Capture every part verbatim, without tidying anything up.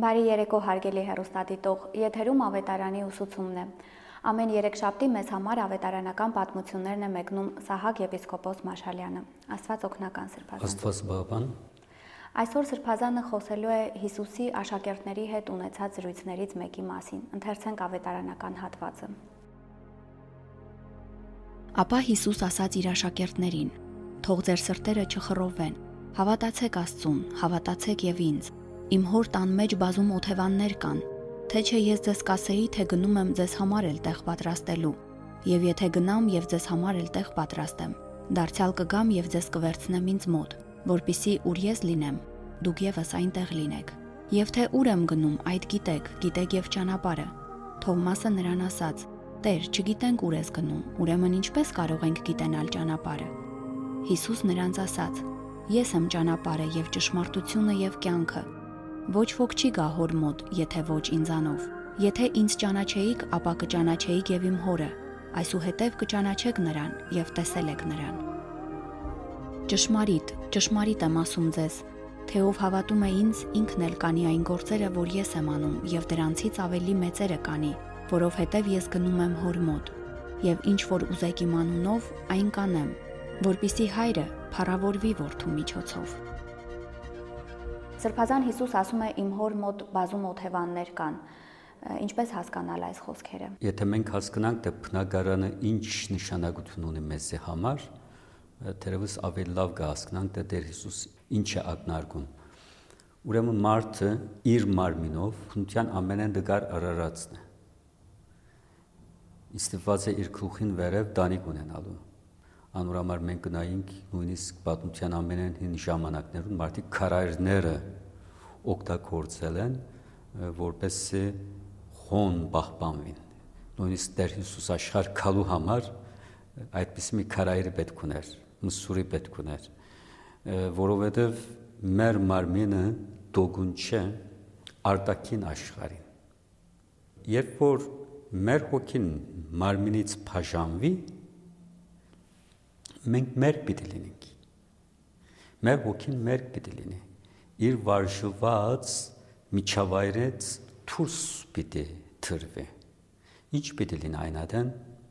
Բարի երեկո հարգելի հեռուստադիտող, եթերում ավետարանի ուսուցումն է։ Ամեն երեքշաբթի մեզ համար ավետարանական պատմություններն է մեկնում Սահակ եպիսկոպոս Մաշալյանը։ Աստված օգնական սրբազան։ Աստված բավական։ Այսօր սրբազանը խոսելու է Հիսուսի աշակերտների հետ ունեցած զրույցներից մեկի մասին։ Ընթերցենք ավետարանական հատվածը։ Ապա Հիսուս ասաց իր աշակերտներին. «Թող ձեր սրտերը չխռովվեն, հավատացեք Աստծուն, հավատացեք եւ ինձ։ Իմ հոր տան մեջ բազում օթևաններ կան, թե չէ ես ձեզ կասեի, թե գնում եմ ձեզ համար էլ տեղ պատրաստելու, եւ եթե գնամ եւ ձեզ համար էլ տեղ պատրաստեմ, դարձյալ կգամ եւ ձեզ կվերցնեմ ինձ մոտ, որպիսի ուր ես լինեմ, դուք եւս այնտեղ լինեք։ Եվ թե ուր եմ գնում, այդ գիտեք, գիտեք եւ ճանապարհը»։ Թովմասը նրան ասաց. «Տեր, չգիտենք ուր ես գնում, ուրեմն ինչպես կարող ենք գիտենալ ճանապարհը»։ Հիսուս նրանց ասաց. «Ես եմ ճանապարհը եւ ճշմարտությունը եւ կյանքը։ Ոչ ոք չի գա հոր մոտ, եթե ոչ ինձանով։ Եթե ինձ ճանաչեիք, ապա կճանաչեիք եւ իմ հորը, այսուհետեւ կճանաչեք նրան եւ տեսել եք նրան։ Ճշմարիտ, ճշմարիտ եմ ասում ձեզ, թե ով հավատում է ինձ, ինքն էլ կանի այն գործերը, որ ես եմ անում, եւ դրանցից ավելի մեծերը կանի, որովհետեւ ես գնում եմ հոր մոտ, եւ ինչ որ ուզեք իմ անունով, այն կանեմ, որպիսի հայրը փառավորվի որդու միջոցով»։ Սրբազան Հիսուս ասում է իմ հոր մոտ բազում օթևաններ կան։ Ինչպես հասկանալ այս խոսքերը։ Եթե մենք հասկանանք, թե բնակարանը ինչ նշանակություն ունի մեզի համար, թերևս ավելի լավ կհասկանանք, թե Տեր Հիսուս ինչ է ակնարկում։ Ուրեմն մարդը իր մարմինով քնության ամենեն դգար արարածն է։ Իստված է իր գլուխին վերև դանիք ունենալու։ Անորամար մենք գնայինք նույնիսկ պատմության ամենեն հին ժամանակներում մարդիկ քարայրները օգտագործել են, որպեսզի խոն պահպանվին։ Նույնիսկ Տեր Հիսուս աշխարհ գալու համար այդպես մի քարայր պետք ուներ, մսուրի պետք ուներ, որովհետև մեր մարմինը դոգուն չէ արտաքին աշխարհին։ Երբ որ մեր հոգին մարմինից բաժանվի, մենք մեր պիտի լինենք։ Մեր հոգին մեր պիտի լինի։ Իր վարժված միջավայրից դուրս պիտի թրվի։ Ինչ պիտի լինի այնադեն։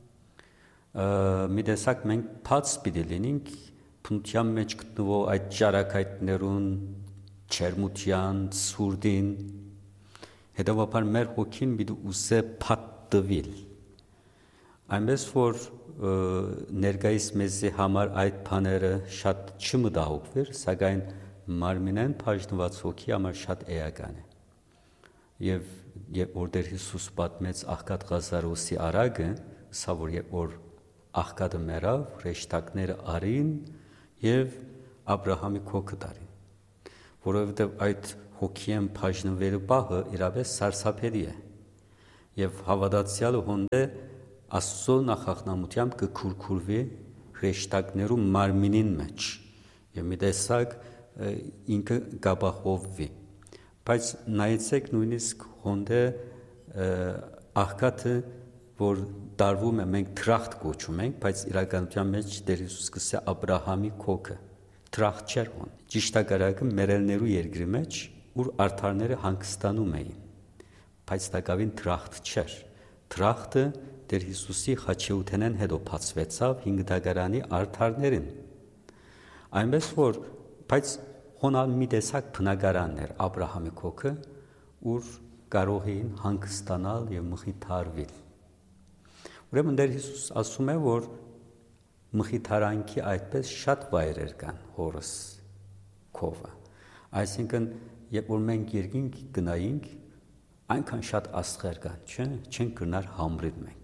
Մի տեսակ մենք բաց պիտի լինենք բնության մեջ գտնվող այդ ճարակայտներուն, չերմության, սուրդին։ Հետևաբար մեր հոգին պիտի ուզե փաթթվել։ Այնպես որ ներկայիս մեզի համար այդ բաները շատ չմտահոգվեր, սակայն մարմինեն բաժնված հոգի համար շատ էական է։ Եվ երբ որ Տեր Հիսուս պատմեց աղքատ Ղազարոսի արագը, սա որ երբ որ աղքատը մեռավ, հրեշտակները արին եւ Աբրահամի քոքը տարին, որովհետեւ այդ հոգիեն բաժնվելու բախը իրապես սարսափելի է։ Եվ հավատացյալը հոնդե Աստծո նախախնամությամբ կքուրքուրվի հրեշտակներու մարմինին մեջ եւ մի տեսակ ինքը գաբախովվի։ Բայց նայեցեք նույնիսկ հոնդե աղքատը, որ դարվում է, մենք թրախտ կոչում ենք, բայց իրականության մեջ Տեր Հիսուս կսե Աբրահամի քոքը թրախտ չէր հոն։ Ճիշտակարակը մերելներու երկրի մեջ, ուր արդարները հանգստանում էին, բայց տակավին թրախտ չէր։ Թրախտը Տեր Հիսուսի խաչեութենեն հետո բացվեցավ հինգ դագարանի արդարներին։ Այնպես որ, բայց հոնալ մի տեսակ բնակարաններ Աբրահամի քոքը, ուր կարող էին հանգստանալ եւ մխիթարվել։ Ուրեմն Տեր Հիսուս ասում է, որ մխիթարանքի այդպես շատ վայրեր կան հորս քովը։ Այսինքն, երբ որ մենք երկինք գնայինք, այնքան շատ աստղեր կան, չէ՞, չենք գնար համրիլ մենք։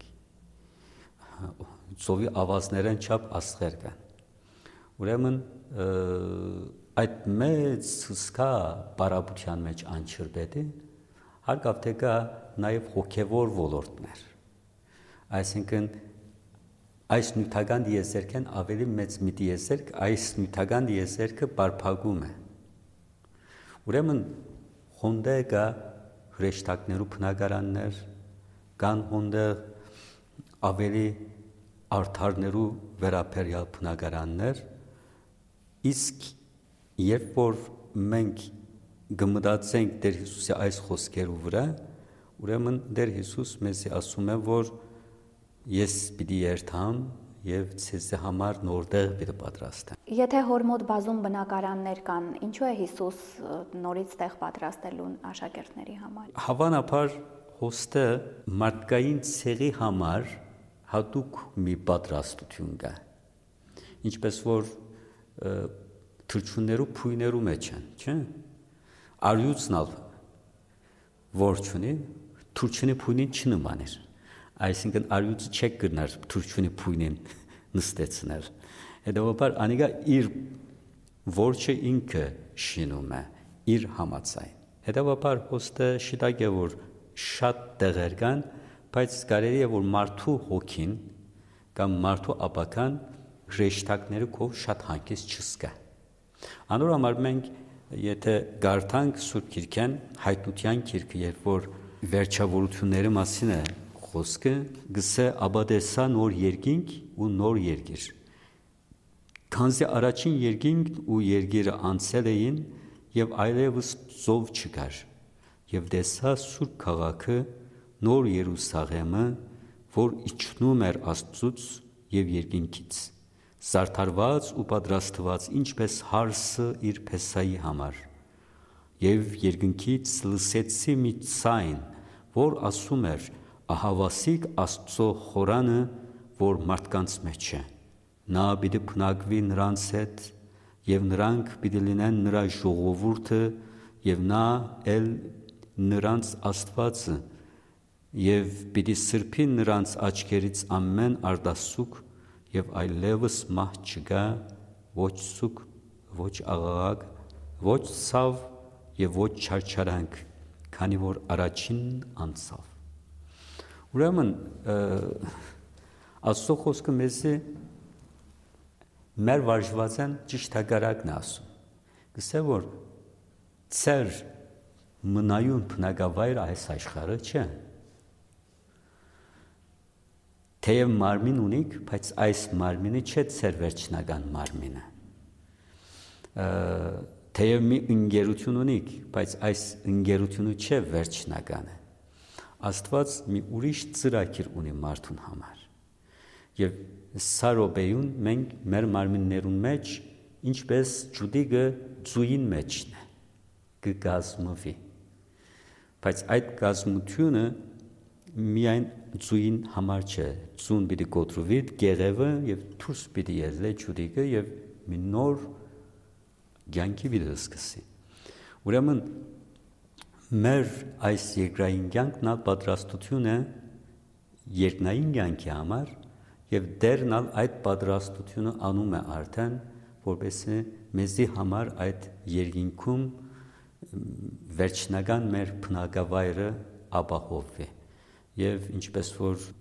Ծովի ավազներեն չափ աստղեր կան։ Ուրեմն այդ մեծ հսկա բարապության մեջ անչրբետի հարկավ թե կա նաև հոգևոր ոլորտներ։ Այսինքն այս նյութական դիեզերքեն ավելի մեծ մի դիեզերք, այս նյութական դիեզերքը բարփակում է։ Ուրեմն հոնդե կա հրեշտակներու բնակարաններ, կան հոնդե ավելի արդարներու վերաբերյալ բնակարաններ, իսկ երբ որ մենք գմտածենք Տեր Հիսուսի այս խոսքերու վրա, ուրեմն Տեր Հիսուս մեզ ասում է, որ ես պիտի երթամ եւ ցեզ համար նորտեղ պիտի պատրաստեմ։ Եթե հոր մոտ բազում բնակարաններ կան, ինչու է Հիսուս նորից տեղ պատրաստելուն աշակերտների համար։ Հավանաբար հոստը մարդկային ցեղի համար հատուկ մի պատրաստություն կա։ Ինչպես որ թրջուններու փույներու մեջ են, չէ՞։ Արյուծն ալ որչունի թրջունի փույնին չնմաներ։ Այսինքն արյուծը չեք գնար թրջունի փույնին նստեցնել։ Հետևաբար անիկա իր որչը ինքը շինում է իր համացայն։ Հետևաբար հոստը շիտակ է, որ շատ տեղեր կան, բայց կարելի է, որ մարդու հոգին կամ մարդու ապական հրեշտակները կով շատ հանգիստ չսկա։ Անոր համար մենք եթե գարտանք Սուրբ Գիրքեն հայտնության գիրքը, երբ որ վերջավորությունների մասին է խոսքը, գսե աբադեսա նոր երկինք ու նոր երգիր։ Քանզի առաջին երկինքն ու երգիրը անցել էին եւ այլևս ծով չկար, եւ դեսա Սուրբ քաղաքը նոր Երուսաղեմը, որ իջնում էր Աստծուց եւ երկինքից, զարդարված ու պատրաստված ինչպես հարսը իր փեսայի համար, եւ երկնքից լսեցի մի ցայն, որ ասում էր. ահավասիկ Աստծո խորանը, որ մարդկանց մեջ է, նա պիտի փնակվի նրանց հետ, եւ նրանք պիտի լինեն նրա ժողովուրդը, եւ նա էլ նրանց Աստվածը, եւ պիտի սրբի նրանց աչքերից ամեն արտասուք, եւ այլևս մահ չկա, ոչ սուք, ոչ աղաղակ, ոչ ցավ եւ ոչ չարչարանք, քանի որ առաջին անցավ։ Ուրեմն Աստծո խոսքը մեզի մեր վարժվածան ճիշտ հակառակն է ասում։ Գսե որ ծեր մնայուն բնակավայր այս աշխարհը չէ։ Թեև մարմին ունիք, բայց այս մարմինը չէ ծեր վերջնական մարմինը։ Թեև մի ընկերություն ունիք, բայց այս ընկերությունը չէ վերջնականը։ Աստված մի ուրիշ ծրագիր ունի մարդուն համար։ Եվ սա րոպեյուն մենք մեր մարմիններուն մեջ ինչպես ջուդիգը ձուին մեջն է, կգազմվի։ Բայց այդ գազմությունը միայն ձուին համար չէ, ձուն պիտի կոտրվի գեղևը եւ դուրս պիտի ելնի ջուդիգը եւ մի նոր կյանքի պիտի սկսի։ Ուրեմն մեր այս երկրային կյանքն ալ պատրաստություն է երկնային կյանքի համար եւ դերն ալ այդ պատրաստությունը անում է արդեն, որպեսզի մեզի համար այդ երկինքում վերջնական մեր բնակավայրը ապահովվի։ Եվ ինչպես որ